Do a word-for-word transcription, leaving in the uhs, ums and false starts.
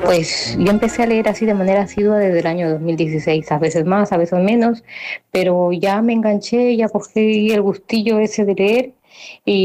Pues yo empecé a leer así de manera asidua desde el año dos mil dieciséis, a veces más, a veces menos, pero ya me enganché, ya cogí el gustillo ese de leer y